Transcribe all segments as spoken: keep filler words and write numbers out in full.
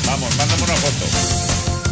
Vamos, mándame una foto.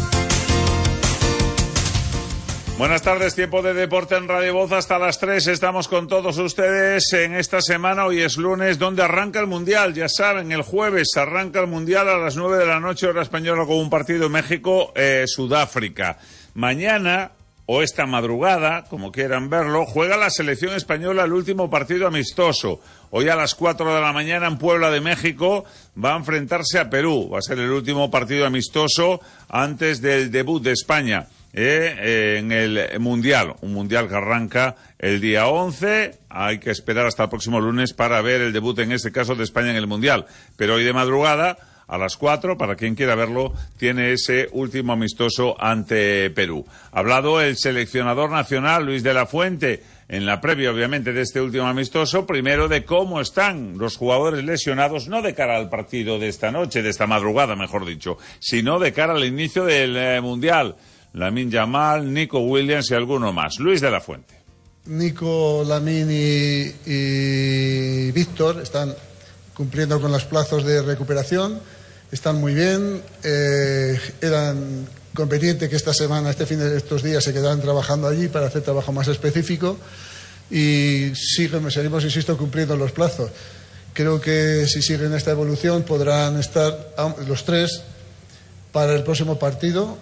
Buenas tardes, tiempo de deporte en Radio Voz hasta las tres. Estamos con todos ustedes en esta semana. Hoy es lunes, donde arranca el Mundial. Ya saben, el jueves arranca el Mundial a las nueve de la noche, hora española, con un partido México-Sudáfrica. Eh, Mañana, o esta madrugada, como quieran verlo, juega la selección española el último partido amistoso. Hoy a las cuatro de la mañana en Puebla de México va a enfrentarse a Perú. Va a ser el último partido amistoso antes del debut de España Eh, eh, en el Mundial, un Mundial que arranca el día once, hay que esperar hasta el próximo lunes para ver el debut, en este caso, de España en el Mundial, pero hoy de madrugada, a las cuatro, para quien quiera verlo, tiene ese último amistoso ante Perú. Ha hablado el seleccionador nacional, Luis de la Fuente, en la previa, obviamente, de este último amistoso, primero de cómo están los jugadores lesionados, no de cara al partido de esta noche, de esta madrugada, mejor dicho, sino de cara al inicio del eh, Mundial. Lamine Yamal, Nico Williams y alguno más. Luis de la Fuente. Nico, Lamine y, y Víctor están cumpliendo con los plazos de recuperación, están muy bien, eh, eran conveniente que esta semana, este fin de estos días, se quedaran trabajando allí para hacer trabajo más específico y siguen, seguimos, insisto, cumpliendo los plazos. Creo que si siguen esta evolución podrán estar los tres para el próximo partido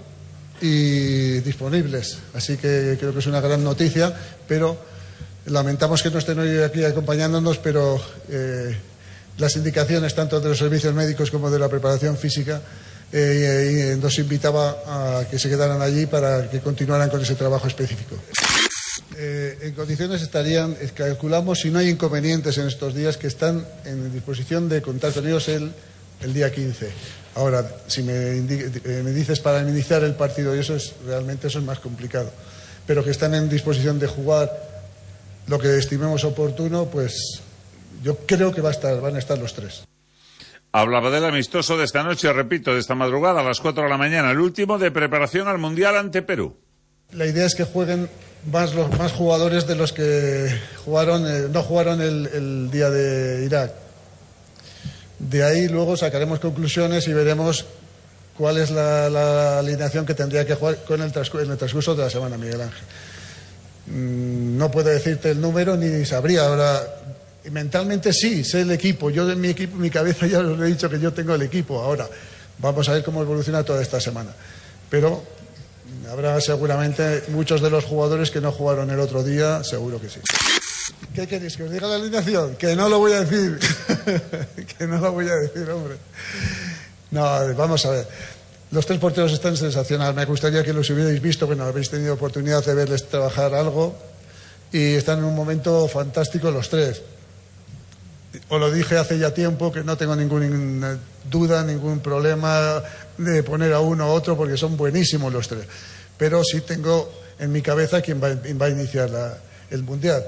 y disponibles, así que creo que es una gran noticia, pero lamentamos que no estén hoy aquí acompañándonos, pero eh, las indicaciones tanto de los servicios médicos como de la preparación física eh, nos invitaba a que se quedaran allí para que continuaran con ese trabajo específico. Eh, en condiciones estarían, calculamos, si no hay inconvenientes en estos días, que están en disposición de contar con ellos el, el día quince. Ahora, si me, me dices para iniciar el partido, y eso es realmente eso es más complicado, pero que están en disposición de jugar lo que estimemos oportuno, pues yo creo que va a estar, van a estar los tres. Hablaba del amistoso de esta noche, repito, de esta madrugada a las cuatro de la mañana, el último de preparación al Mundial ante Perú. La idea es que jueguen más los más jugadores de los que jugaron, eh, no jugaron el, el día de Irak. De ahí luego sacaremos conclusiones y veremos cuál es la, la alineación que tendría que jugar con el transcurso, en el transcurso de la semana, Miguel Ángel. Mm, no puedo decirte el número ni sabría. Ahora, mentalmente sí, sé el equipo. Yo en mi equipo, mi cabeza ya os he dicho que yo tengo el equipo. Ahora, vamos a ver cómo evoluciona toda esta semana. Pero habrá seguramente muchos de los jugadores que no jugaron el otro día, seguro que sí. ¿Qué queréis? ¿Que os diga la alineación? Que no lo voy a decir. Que no lo voy a decir, hombre. No, vamos a ver. Los tres porteros están sensacionales. Me gustaría que los hubierais visto, bueno, habéis tenido oportunidad de verles trabajar algo. Y están en un momento fantástico los tres. Os lo dije hace ya tiempo, que no tengo ninguna duda, ningún problema de poner a uno u otro, porque son buenísimos los tres. Pero sí tengo en mi cabeza quién va, va a iniciar la, el Mundial.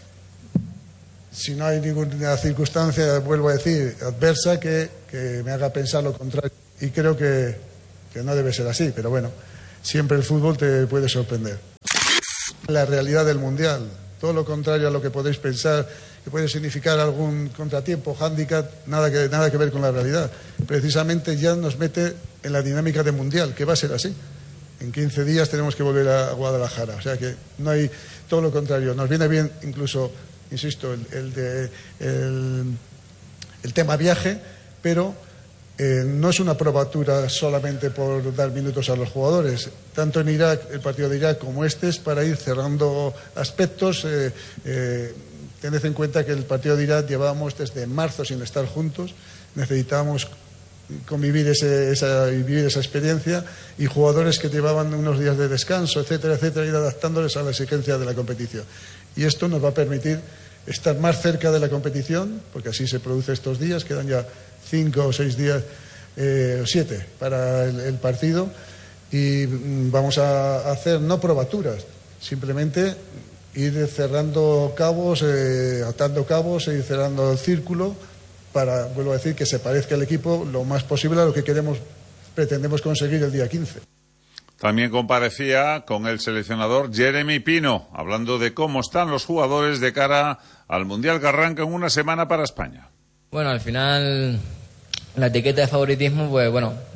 Si no hay ninguna circunstancia, vuelvo a decir, adversa que, que me haga pensar lo contrario. Y creo que, que no debe ser así, pero bueno, siempre el fútbol te puede sorprender. La realidad del Mundial, todo lo contrario a lo que podéis pensar, que puede significar algún contratiempo, hándicap, nada que, nada que ver con la realidad. Precisamente ya nos mete en la dinámica del Mundial, que va a ser así. En quince días tenemos que volver a Guadalajara, o sea que no hay, todo lo contrario, nos viene bien incluso, insisto, el, el, de, el, el tema viaje, pero eh, no es una probatura solamente por dar minutos a los jugadores. Tanto en Irak, el partido de Irak, como este, es para ir cerrando aspectos. Eh, eh, tened en cuenta que el partido de Irak llevábamos desde marzo sin estar juntos, necesitábamos convivir ese, esa, vivir esa experiencia, y jugadores que llevaban unos días de descanso, etcétera, etcétera, ir adaptándoles a la exigencia de la competición. Y esto nos va a permitir estar más cerca de la competición, porque así se produce estos días, quedan ya cinco o seis días, eh, o siete para el, el partido, y vamos a hacer no probaturas, simplemente ir cerrando cabos, eh, atando cabos e ir cerrando el círculo para, vuelvo a decir, que se parezca el equipo lo más posible a lo que queremos, pretendemos conseguir el día quince. También comparecía con el seleccionador Jeremy Pino, hablando de cómo están los jugadores de cara al Mundial que arranca en una semana para España. Bueno, al final la etiqueta de favoritismo, pues bueno,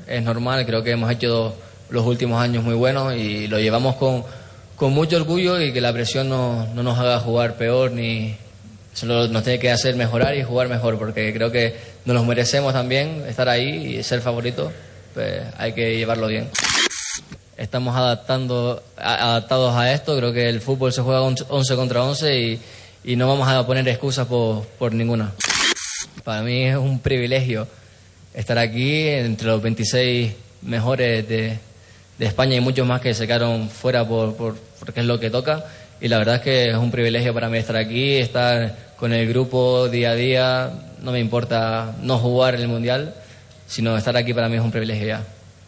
es normal, creo que hemos hecho los últimos años muy buenos y lo llevamos con, con mucho orgullo, y que la presión no, no nos haga jugar peor, ni solo nos tiene que hacer mejorar y jugar mejor, porque creo que nos los merecemos también, estar ahí y ser favoritos, pues hay que llevarlo bien. Estamos adaptando, adaptados a esto, creo que el fútbol se juega once contra once y, y no vamos a poner excusas por, por ninguna. Para mí es un privilegio estar aquí entre los veintiséis mejores de, de España, y muchos más que se quedaron fuera por, por, porque es lo que toca, y la verdad es que es un privilegio para mí estar aquí, estar con el grupo día a día. No me importa no jugar en el Mundial, sino estar aquí para mí es un privilegio ya.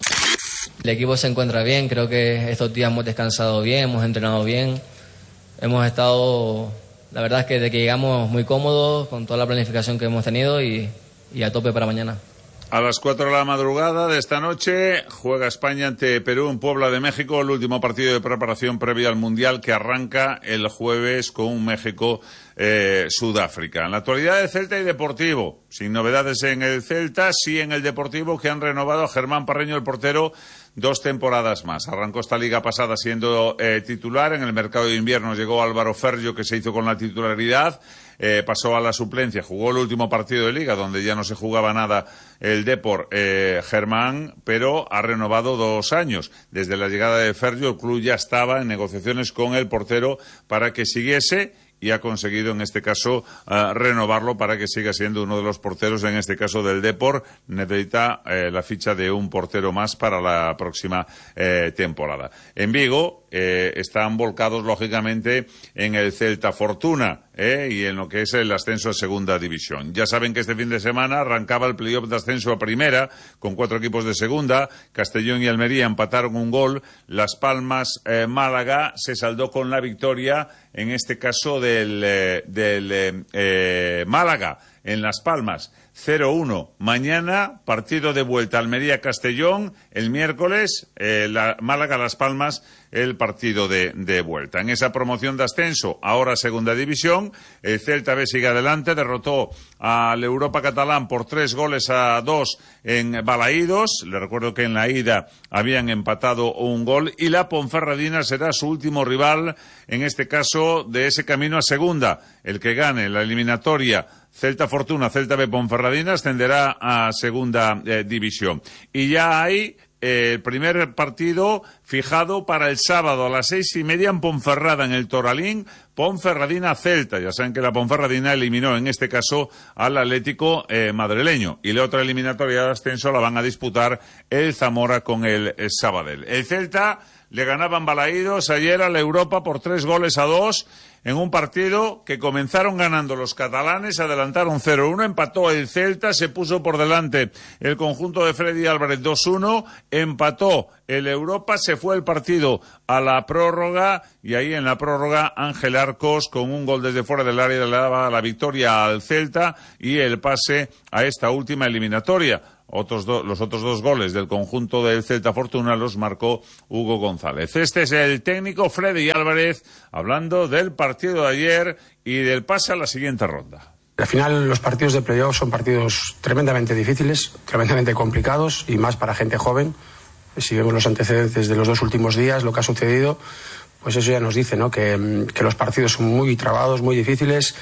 El equipo se encuentra bien, creo que estos días hemos descansado bien, hemos entrenado bien, hemos estado, la verdad es que desde que llegamos muy cómodos con toda la planificación que hemos tenido, y, y a tope para mañana. A las cuatro de la madrugada de esta noche juega España ante Perú en Puebla de México, el último partido de preparación previo al Mundial, que arranca el jueves con un México-Sudáfrica. Eh, en la actualidad de Celta y Deportivo, sin novedades en el Celta, sí en el Deportivo, que han renovado a Germán Parreño, el portero, dos temporadas más. Arrancó esta liga pasada siendo eh, titular. En el mercado de invierno llegó Álvaro Ferrio, que se hizo con la titularidad. Eh, pasó a la suplencia, jugó el último partido de liga, donde ya no se jugaba nada el Depor, eh, Germán, pero ha renovado dos años. Desde la llegada de Ferrio, el club ya estaba en negociaciones con el portero para que siguiese, y ha conseguido en este caso uh, renovarlo para que siga siendo uno de los porteros, en este caso del Depor. Necesita eh, la ficha de un portero más para la próxima eh, temporada. En Vigo eh, están volcados lógicamente en el Celta Fortuna eh, y en lo que es el ascenso a segunda división. Ya saben que este fin de semana arrancaba el playoff de ascenso a primera con cuatro equipos de segunda. Castellón y Almería empataron un gol. Las Palmas eh, Málaga se saldó con la victoria, en este caso del, eh, del eh, eh, Málaga en Las Palmas, cero uno. Mañana, partido de vuelta, Almería-Castellón, el miércoles, eh, la, Málaga-Las Palmas, el partido de, de vuelta. En esa promoción de ascenso, ahora segunda división, el Celta B sigue adelante, derrotó al Europa Catalán por tres goles a dos en Balaídos. Le recuerdo que en la ida habían empatado un gol, y la Ponferradina será su último rival, en este caso, de ese camino a segunda. El que gane la eliminatoria Celta Fortuna, Celta B Ponferradina, ascenderá a segunda eh, división. Y ya hay eh, el primer partido fijado para el sábado a las seis y media en Ponferrada, en el Toralín, Ponferradina Celta. Ya saben que la Ponferradina eliminó en este caso al Atlético eh, madrileño, y la otra eliminatoria de ascenso la van a disputar el Zamora con el, el Sabadell. El Celta le ganaban Balaídos ayer a la Europa por tres goles a dos, en un partido que comenzaron ganando los catalanes, adelantaron cero uno, empató el Celta, se puso por delante el conjunto de Freddy Álvarez dos uno, empató el Europa, se fue el partido a la prórroga, y ahí en la prórroga Ángel Arcos con un gol desde fuera del área le daba la victoria al Celta y el pase a esta última eliminatoria. Otros do, los otros dos goles del conjunto del Celta Fortuna los marcó Hugo González. Este es el técnico Freddy Álvarez hablando del partido de ayer y del pase a la siguiente ronda. Al final los partidos de playoff son partidos tremendamente difíciles, tremendamente complicados, y más para gente joven. Si vemos los antecedentes de los dos últimos días, lo que ha sucedido, pues eso ya nos dice, ¿no? que, que los partidos son muy trabados, muy difíciles,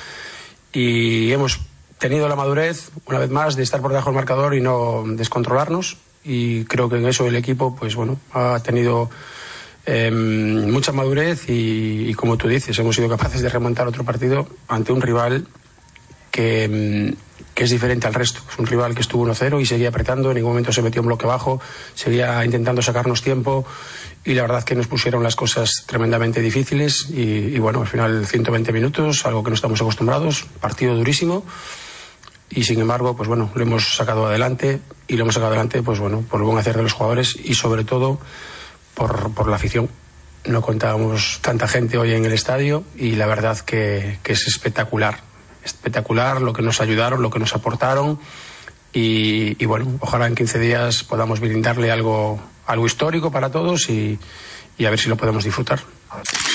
y hemos tenido la madurez, una vez más, de estar por debajo del marcador y no descontrolarnos, y creo que en eso el equipo, pues bueno, ha tenido eh, mucha madurez y, y como tú dices, hemos sido capaces de remontar otro partido ante un rival que, que es diferente al resto. Es un rival que estuvo uno cero y seguía apretando, en ningún momento se metió en bloque bajo, seguía intentando sacarnos tiempo, y la verdad que nos pusieron las cosas tremendamente difíciles, y, y bueno, al final ciento veinte minutos, algo que no estamos acostumbrados, partido durísimo. Y sin embargo, pues bueno, lo hemos sacado adelante, y lo hemos sacado adelante, pues bueno, por el buen hacer de los jugadores y sobre todo por, por la afición. No contábamos tanta gente hoy en el estadio, y la verdad que, que es espectacular, espectacular lo que nos ayudaron, lo que nos aportaron, y, y bueno, ojalá en quince días podamos brindarle algo, algo histórico para todos, y, y a ver si lo podemos disfrutar.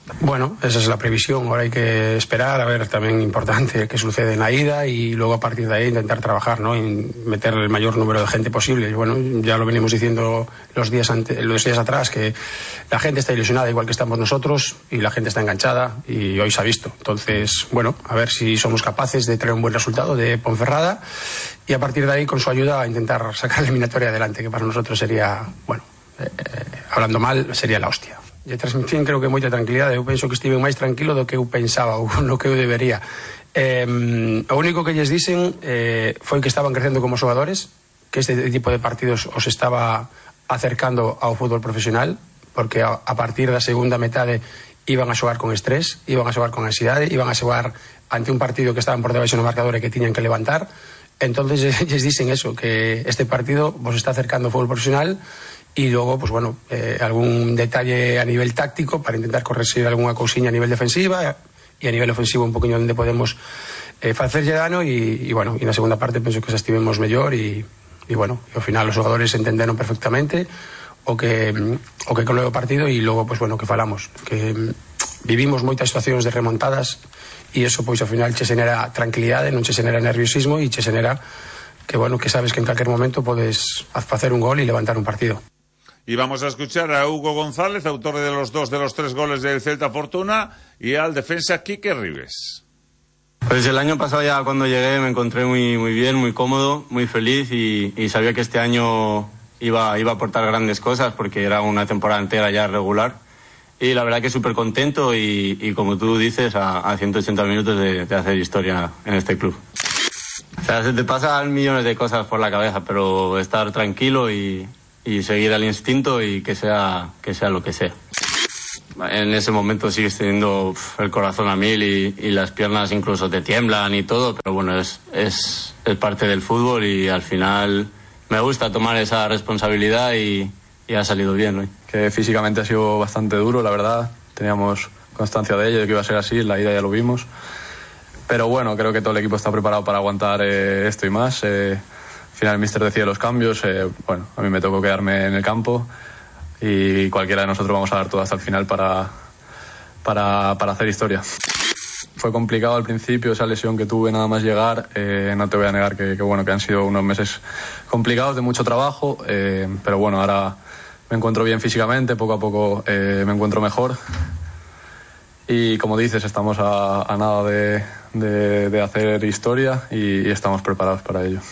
Bueno, esa es la previsión. Ahora hay que esperar a ver también importante qué sucede en la ida y luego a partir de ahí intentar trabajar, ¿no? Y meter el mayor número de gente posible. Y bueno, ya lo venimos diciendo los días ante, los días atrás, que la gente está ilusionada igual que estamos nosotros y la gente está enganchada y hoy se ha visto. Entonces, bueno, a ver si somos capaces de traer un buen resultado de Ponferrada y a partir de ahí, con su ayuda, intentar sacar la eliminatoria adelante, que para nosotros sería, bueno, eh, eh, hablando mal, sería la hostia. E transmiten creo que moita tranquilidade. Eu penso que estiven máis tranquilo do que eu pensaba ou no que eu debería. Eh, o único que lles dicen eh, foi que estaban crecendo como xogadores, que este tipo de partidos os estaba acercando ao fútbol profesional, porque a, a partir da segunda metade iban a xogar con estrés, iban a xogar con ansiedade, iban a xogar ante un partido que estaban por debaixo no marcador e que tiñan que levantar. Entonces lles dicen eso, que este partido vos está acercando ao fútbol profesional. Y luego, pues bueno, eh, algún detalle a nivel táctico para intentar corregir alguna cousiña a nivel defensiva y a nivel ofensivo un poquinho onde podemos eh, facerlle dano y, y bueno, y na segunda parte penso que xa estivemos mellor y, y bueno, e ao final os xogadores entenderon perfectamente o que o que con o partido e logo, pues bueno, que falamos que vivimos moitas situacións de remontadas e eso pois ao final che xenera tranquilidade, non che xenera nerviosismo e che xenera que bueno, que sabes que en calquer momento podes facer un gol e levantar un partido. Y vamos a escuchar a Hugo González, autor de los dos de los tres goles del Celta Fortuna, y al defensa Quique Ribes. Pues el año pasado ya cuando llegué me encontré muy, muy bien, muy cómodo, muy feliz y, y sabía que este año iba, iba a aportar grandes cosas porque era una temporada entera ya regular. Y la verdad que súper contento y, y como tú dices, a, a ciento ochenta minutos de, de hacer historia en este club. O sea, se te pasan millones de cosas por la cabeza, pero estar tranquilo y... y seguir al instinto y que sea que sea lo que sea. En ese momento sigues teniendo uf, el corazón a mil y, y las piernas incluso te tiemblan y todo, pero bueno, es, es, es parte del fútbol y al final me gusta tomar esa responsabilidad y, y ha salido bien hoy. Que físicamente ha sido bastante duro, la verdad, teníamos constancia de ello, de que iba a ser así, en la ida ya lo vimos, pero bueno, creo que todo el equipo está preparado para aguantar eh, esto y más. eh, Al final el míster decide los cambios, eh, bueno, a mí me tocó quedarme en el campo y cualquiera de nosotros vamos a dar todo hasta el final para, para, para hacer historia. Fue complicado al principio esa lesión que tuve nada más llegar, eh, no te voy a negar que, que, bueno, que han sido unos meses complicados de mucho trabajo, eh, pero bueno, ahora me encuentro bien físicamente, poco a poco eh, me encuentro mejor y como dices, estamos a, a nada de, de, de hacer historia y, y estamos preparados para ello.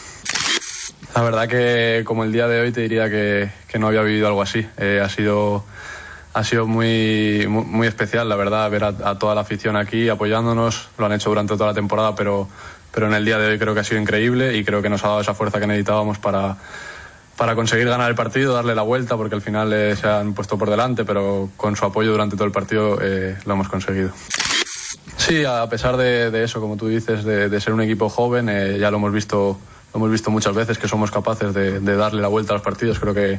La verdad que como el día de hoy te diría que, que no había vivido algo así. Eh, ha sido, ha sido muy, muy, muy especial, la verdad, ver a, a toda la afición aquí apoyándonos. Lo han hecho durante toda la temporada, pero, pero en el día de hoy creo que ha sido increíble y creo que nos ha dado esa fuerza que necesitábamos para, para conseguir ganar el partido, darle la vuelta, porque al final eh, se han puesto por delante, pero con su apoyo durante todo el partido eh, lo hemos conseguido. Sí, a pesar de, de eso, como tú dices, de, de ser un equipo joven, eh, ya lo hemos visto... Lo hemos visto muchas veces que somos capaces de, de darle la vuelta a los partidos. Creo que,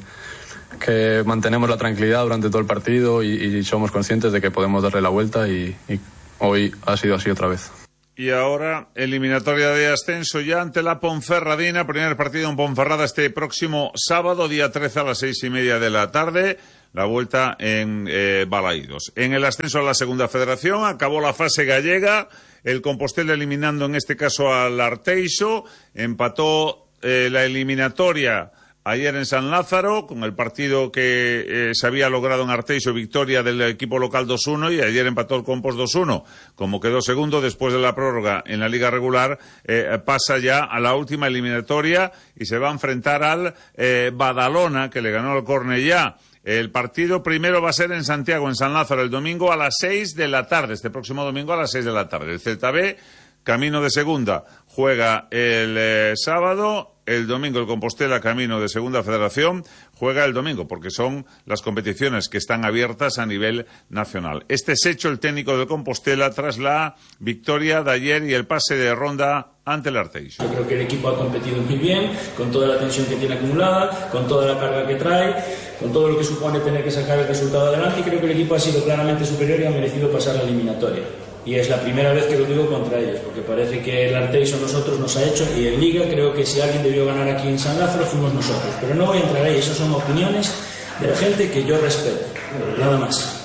que mantenemos la tranquilidad durante todo el partido y, y somos conscientes de que podemos darle la vuelta y, y hoy ha sido así otra vez. Y ahora, eliminatoria de ascenso ya ante la Ponferradina. Primer partido en Ponferrada este próximo sábado, día trece a las seis y media de la tarde. La vuelta en eh, Balaídos. En el ascenso a la segunda federación acabó la fase gallega. El Compostela eliminando en este caso al Arteixo. Empató eh, la eliminatoria ayer en San Lázaro con el partido que eh, se había logrado en Arteixo, victoria del equipo local dos uno, y ayer empató el Compos dos uno. Como quedó segundo después de la prórroga en la liga regular, eh, pasa ya a la última eliminatoria y se va a enfrentar al eh, Badalona, que le ganó al Cornellá. El partido primero va a ser en Santiago, en San Lázaro, el domingo a las seis de la tarde, este próximo domingo a las seis de la tarde. El Celta B, camino de segunda, juega el eh, sábado. El domingo el Compostela, camino de segunda federación, juega el domingo, porque son las competiciones que están abiertas a nivel nacional. Este es hecho el técnico del Compostela tras la victoria de ayer y el pase de ronda ante el Arteixo. Yo creo que el equipo ha competido muy bien, con toda la tensión que tiene acumulada, con toda la carga que trae, con todo lo que supone tener que sacar el resultado adelante, y creo que el equipo ha sido claramente superior y ha merecido pasar la eliminatoria. Y es la primera vez que lo digo contra ellos, porque parece que el Arteixo nosotros nos ha hecho, y en Liga creo que si alguien debió ganar aquí en San Lázaro fuimos nosotros. Pero no voy a entrar ahí, esas son opiniones de la gente que yo respeto, nada más.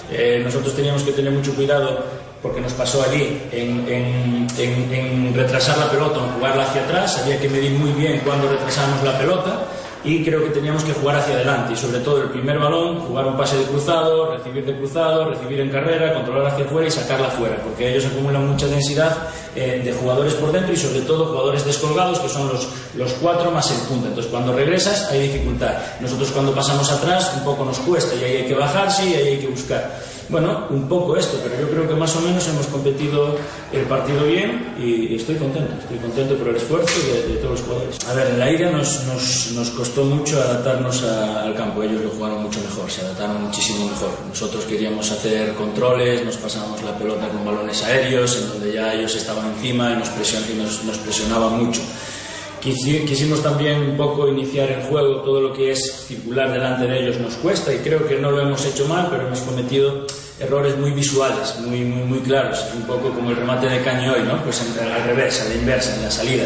Eh, nosotros teníamos que tener mucho cuidado, porque nos pasó allí, en, en, en, en retrasar la pelota, en jugarla hacia atrás. Había que medir muy bien cuándo retrasábamos la pelota, y creo que teníamos que jugar hacia adelante, y sobre todo el primer balón, jugar un pase de cruzado, recibir de cruzado, recibir en carrera, controlar hacia afuera y sacarla fuera, porque ellos acumulan mucha densidad eh, de jugadores por dentro, y sobre todo jugadores descolgados, que son los, los cuatro más el punta. Entonces cuando regresas hay dificultad. Nosotros cuando pasamos atrás un poco nos cuesta, y ahí hay que bajarse y ahí hay que buscar. Bueno, un poco esto, pero yo creo que más o menos hemos competido el partido bien, y, y estoy contento, estoy contento por el esfuerzo de, de todos los jugadores. A ver, en la ida nos, nos, nos costó mucho adaptarnos a, al campo. Ellos lo jugaron mucho mejor, se adaptaron muchísimo mejor. Nosotros queríamos hacer controles, nos pasábamos la pelota con balones aéreos, en donde ya ellos estaban encima y nos, presion, y nos, nos presionaban mucho. Quisimos también un poco iniciar el juego, todo lo que es circular delante de ellos nos cuesta, y creo que no lo hemos hecho mal, pero hemos cometido errores muy visuales, muy, muy, muy claros. Es un poco como el remate de Cañi hoy, ¿no? Pues en, al revés, a la inversa, en la salida.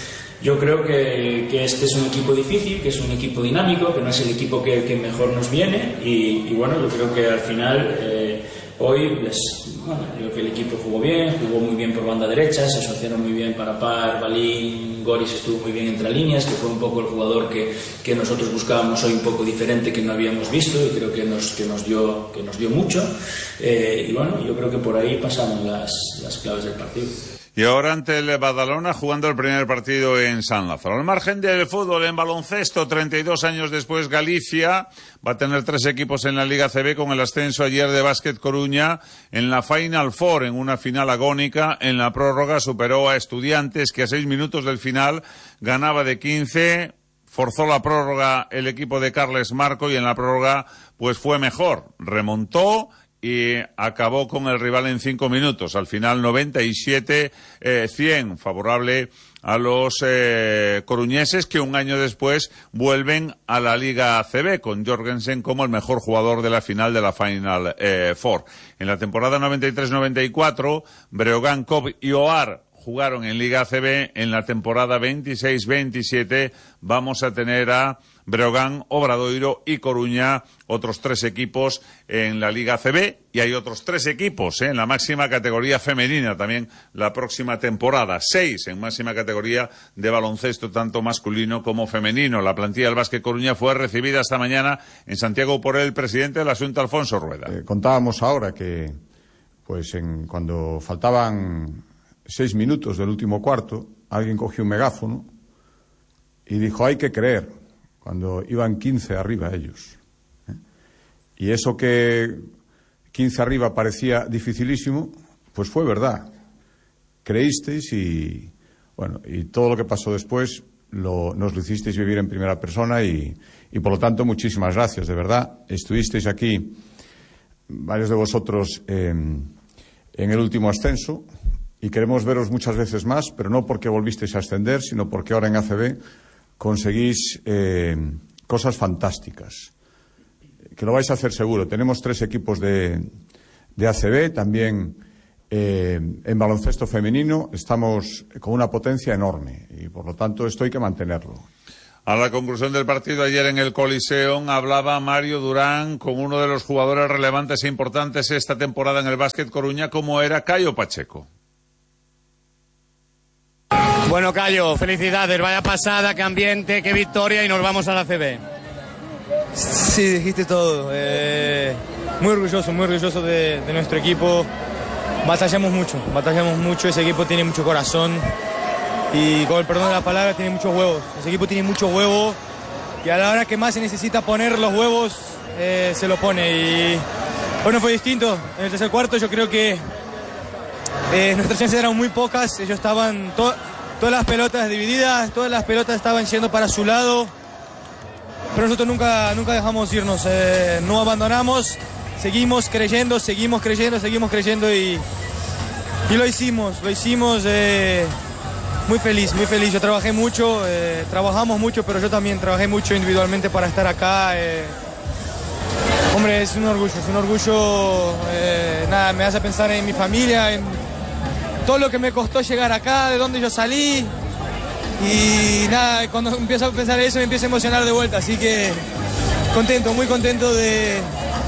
Yo creo que, que este es un equipo difícil, que es un equipo dinámico, que no es el equipo que, que mejor nos viene, y, y bueno, yo creo que al final eh, hoy les, bueno, creo que el equipo jugó bien, jugó muy bien por banda derecha, se asociaron muy bien Parapar, Balín, Goris estuvo muy bien entre líneas, que fue un poco el jugador que, que nosotros buscábamos hoy, un poco diferente, que no habíamos visto, y creo que nos, que nos, dio, que nos dio mucho. Eh, y bueno, yo creo que por ahí pasaron las, las claves del partido. Y ahora ante el Badalona, jugando el primer partido en San Lázaro. Al margen del fútbol, en baloncesto, treinta y dos años después, Galicia va a tener tres equipos en la Liga C B, con el ascenso ayer de Básquet Coruña en la Final Four, en una final agónica. En la prórroga superó a Estudiantes, que a seis minutos del final ganaba de quince. Forzó la prórroga el equipo de Carles Marco, y en la prórroga pues fue mejor. Remontó y acabó con el rival en cinco minutos. Al final noventa y siete cien, favorable a los eh, coruñeses, que un año después vuelven a la Liga C B, con Jorgensen como el mejor jugador de la final de la Final eh, Four. En la temporada noventa y tres noventa y cuatro, Breogán, Cobb y Oar jugaron en Liga C B. En la temporada veintiséis veintisiete vamos a tener a Breogán, Obradoiro y Coruña, otros tres equipos en la Liga C B, y hay otros tres equipos ¿eh? en la máxima categoría femenina también la próxima temporada, seis en máxima categoría de baloncesto, tanto masculino como femenino. La plantilla del Básquet Coruña fue recibida esta mañana en Santiago por el presidente de la Xunta, Alfonso Rueda. Eh, contábamos ahora que pues en, cuando faltaban seis minutos del último cuarto, alguien cogió un megáfono y dijo: hay que creer, cuando iban quince arriba ellos. ¿eh? Y eso que quince arriba parecía dificilísimo, pues fue verdad. Creísteis y, bueno, y todo lo que pasó después lo, nos lo hicisteis vivir en primera persona, y, y por lo tanto muchísimas gracias, de verdad. Estuvisteis aquí, varios de vosotros, eh, en el último ascenso, y queremos veros muchas veces más, pero no porque volvisteis a ascender, sino porque ahora en A C B conseguís eh, cosas fantásticas, que lo vais a hacer seguro. Tenemos tres equipos de, de A C B, también eh, en baloncesto femenino estamos con una potencia enorme, y por lo tanto esto hay que mantenerlo. A la conclusión del partido ayer en el Coliseum hablaba Mario Durán con uno de los jugadores relevantes e importantes esta temporada en el Básquet Coruña, como era Cayo Pacheco. Bueno, Cayo, felicidades, vaya pasada, qué ambiente, qué victoria, y nos vamos a la C B. Sí, dijiste todo. Eh, muy orgulloso, muy orgulloso de, de nuestro equipo. Batallamos mucho, batallamos mucho, ese equipo tiene mucho corazón y, con el perdón de la palabra, tiene muchos huevos. Ese equipo tiene muchos huevos y a la hora que más se necesita poner los huevos, eh, se lo pone. Y bueno, fue distinto. En el tercer cuarto yo creo que eh, nuestras chances eran muy pocas, ellos estaban... To- Todas las pelotas divididas, todas las pelotas estaban yendo para su lado, pero nosotros nunca, nunca dejamos irnos, eh, no abandonamos, seguimos creyendo, seguimos creyendo, seguimos creyendo y, y lo hicimos, lo hicimos eh, muy feliz, muy feliz. Yo trabajé mucho, eh, trabajamos mucho, pero yo también trabajé mucho individualmente para estar acá. Eh. Hombre, es un orgullo, es un orgullo, eh, nada, me hace pensar en mi familia, en todo lo que me costó llegar acá, de dónde yo salí, y nada, cuando empiezo a pensar eso me empiezo a emocionar de vuelta, así que contento, muy contento de,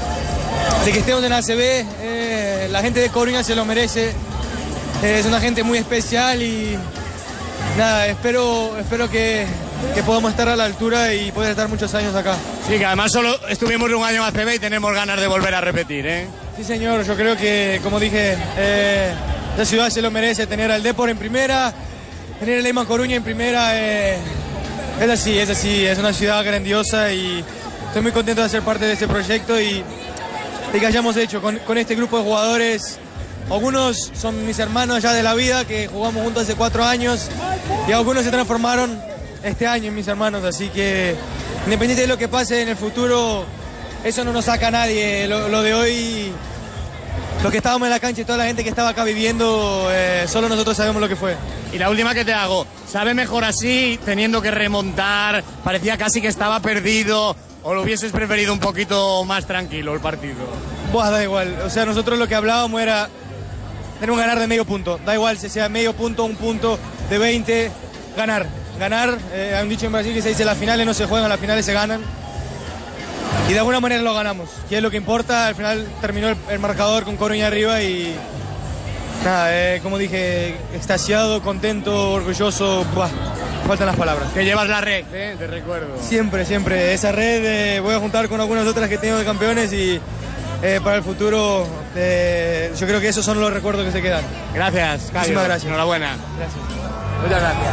de que estemos en A C B. Eh, la gente de Coruña se lo merece. Eh, es una gente muy especial y nada, espero, espero que, que podamos estar a la altura y poder estar muchos años acá. Sí, que además solo estuvimos un año en A C B y tenemos ganas de volver a repetir, ¿eh? Sí, señor, yo creo que, como dije, eh, la ciudad se lo merece, tener al Depor en primera, tener el Leyman Coruña en primera. Eh, es así, es así, es una ciudad grandiosa y estoy muy contento de ser parte de este proyecto y de que hayamos hecho con, con este grupo de jugadores. Algunos son mis hermanos ya de la vida, que jugamos juntos hace cuatro años, y algunos se transformaron este año en mis hermanos, así que independiente de lo que pase en el futuro, eso no nos saca a nadie. Lo, lo de hoy, lo que estábamos en la cancha y toda la gente que estaba acá viviendo, eh, solo nosotros sabemos lo que fue. Y la última que te hago, ¿sabe mejor así, teniendo que remontar? Parecía casi que estaba perdido, ¿o lo hubieses preferido un poquito más tranquilo el partido? Buah, da igual, o sea, nosotros lo que hablábamos era tener un ganar de medio punto, da igual si sea medio punto, un punto, de veinte, ganar, ganar, eh, hay un dicho en Brasil que se dice las finales no se juegan, las finales se ganan, y de alguna manera lo ganamos, que es lo que importa. Al final terminó el, el marcador con Coruña arriba y nada, eh, como dije, extasiado, contento, orgulloso, buah, faltan las palabras. Que llevas la red, ¿eh? Te recuerdo. Siempre, siempre, esa red eh, voy a juntar con algunas otras que tengo de campeones y Eh, para el futuro, eh, yo creo que esos son los recuerdos que se quedan. Gracias, Cayo. Muchísimas gracias. Enhorabuena. Gracias. Muchas gracias.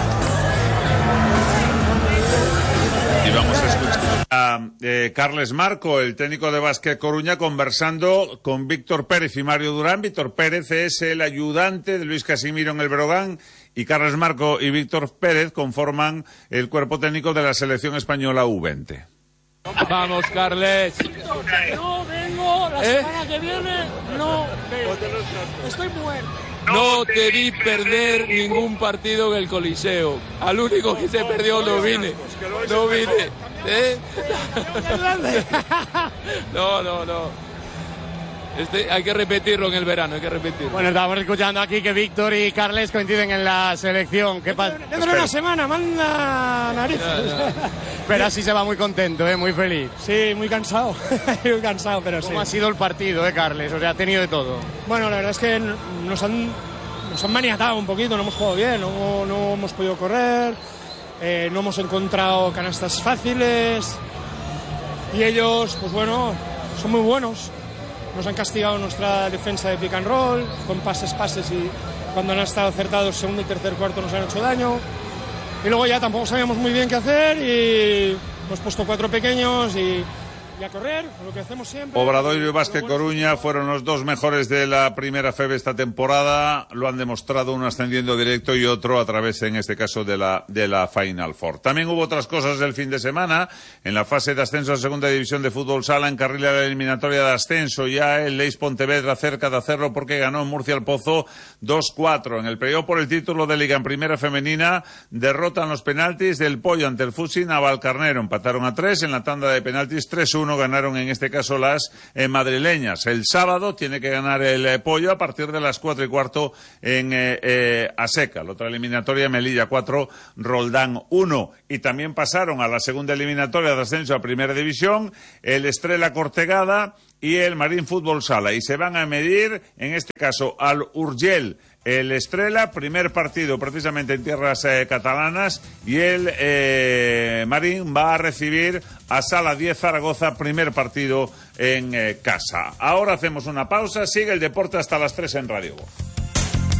Y vamos a escuchar a eh, Carles Marco, el técnico de Básquet Coruña, conversando con Víctor Pérez y Mario Durán. Víctor Pérez es el ayudante de Luis Casimiro en el Breogán y Carles Marco y Víctor Pérez conforman el cuerpo técnico de la selección española U veinte. Vamos, Carles. No vengo la ¿Eh? semana que viene, no vengo. Estoy muerto. No te vi perder ningún partido en el Coliseo. Al único que se perdió no vine. No vine. ¿Eh? No, no, no. Este, hay que repetirlo en el verano, hay que repetirlo. Bueno, estamos escuchando aquí que Víctor y Carles coinciden en la selección. ¿Qué pasa? Dentro de una semana, manda narices. Ya, ya. Pero así se va muy contento, ¿eh? Muy feliz. Sí, muy cansado, muy cansado, pero sí. ¿Cómo ha sido el partido, eh, Carles? O sea, ha tenido de todo. Bueno, la verdad es que nos han, nos han maniatado un poquito, no hemos jugado bien, no, no hemos podido correr, eh, no hemos encontrado canastas fáciles y ellos, pues bueno, son muy buenos. Nos han castigado nuestra defensa de pick and roll, con pases, pases, y cuando han estado acertados segundo y tercer cuarto nos han hecho daño. Y luego ya tampoco sabíamos muy bien qué hacer y hemos puesto cuatro pequeños y, y a correr, lo que hacemos siempre. Obradoiro y Básquet Coruña fueron los dos mejores de la primera F E B esta temporada. Lo han demostrado, uno ascendiendo directo y otro a través, en este caso, de la, de la Final Four. También hubo otras cosas del fin de semana. En la fase de ascenso a Segunda División de Fútbol Sala, encarrila la eliminatoria de ascenso. Ya el Leis Pontevedra cerca de hacerlo porque ganó en Murcia al Pozo dos cuatro. En el periodo por el título de Liga en Primera Femenina, derrotan los penaltis del Pollo ante el Fusi Navalcarnero. Empataron a tres. En la tanda de penaltis tres uno ganaron en este caso las eh, madrileñas. El sábado tiene que ganar el eh, Pollo a partir de las cuatro y cuarto en eh, eh, Aseca. La otra eliminatoria, Melilla cuatro, Roldán uno. Y también pasaron a la segunda eliminatoria de ascenso a Primera División el Estrella Cortegada y el Marín Fútbol Sala. Y se van a medir, en este caso, al Urgell. El Estrella, primer partido precisamente en tierras eh, catalanas, y el eh, Marín va a recibir a Sala diez Zaragoza, primer partido en eh, casa. Ahora hacemos una pausa, sigue el deporte hasta las tres en Radio Voz.